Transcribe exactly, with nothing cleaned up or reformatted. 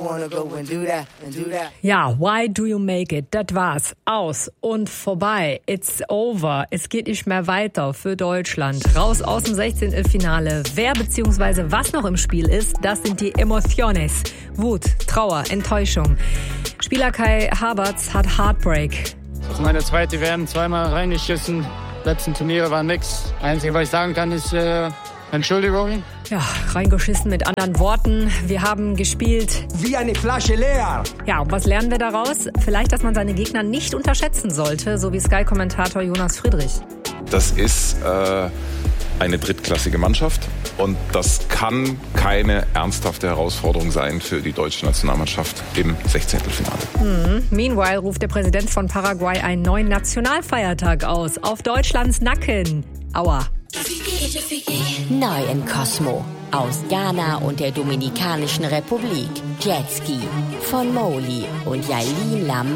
Ja, why do you make it? Das war's. Aus und vorbei. It's over. Es geht nicht mehr weiter für Deutschland. Raus aus dem Sechzehntelfinale. Wer bzw. was noch im Spiel ist, das sind die Emociones. Wut, Trauer, Enttäuschung. Spieler Kai Havertz hat Heartbreak. Das ist meine zweite W M, zweimal reingeschissen. Die letzten Turniere waren nix. Einzige, was ich sagen kann, ist äh, Entschuldigung. Ja, reingeschissen mit anderen Worten. Wir haben gespielt wie eine Flasche leer. Ja, und was lernen wir daraus? Vielleicht, dass man seine Gegner nicht unterschätzen sollte, so wie Sky-Kommentator Jonas Friedrich. Das ist äh, eine drittklassige Mannschaft und das kann keine ernsthafte Herausforderung sein für die deutsche Nationalmannschaft im Sechzehntelfinale. Hm. Meanwhile ruft der Präsident von Paraguay einen neuen Nationalfeiertag aus. Auf Deutschlands Nacken. Aua. Neu im Cosmo. Aus Ghana und der Dominikanischen Republik. Jetski von Moli und Yailin Lam.